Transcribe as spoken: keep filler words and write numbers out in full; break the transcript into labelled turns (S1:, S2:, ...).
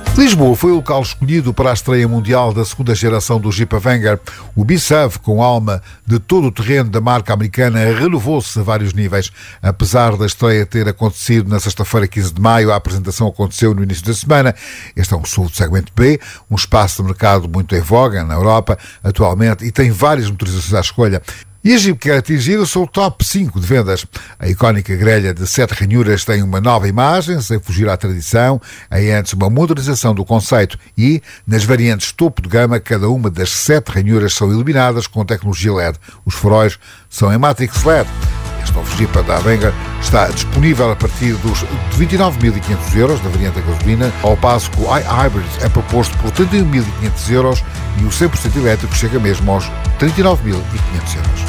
S1: Lisboa foi o local escolhido para a estreia mundial da segunda geração do Jeep Avenger. O B-S U V, com alma de todo o terreno da marca americana, renovou-se a vários níveis. Apesar da estreia ter acontecido na sexta-feira, quinze de maio, a apresentação aconteceu no início da semana. Este é um S U V de segmento B, um espaço de mercado muito em voga na Europa atualmente e tem várias motorizações à escolha. E a Jeep quer atingir o seu top cinco de vendas. A icónica grelha de sete ranhuras tem uma nova imagem, sem fugir à tradição, em antes uma modernização do conceito e, nas variantes topo de gama, cada uma das sete ranhuras são iluminadas com tecnologia L E D. Os faróis são em Matrix L E D. Este novo Jeep da Avenger está disponível a partir dos vinte e nove mil e quinhentos euros na variante a gasolina, ao passo que o iHybrid é proposto por trinta e um mil e quinhentos euros e o cem por cento elétrico chega mesmo aos trinta e nove mil e quinhentos euros.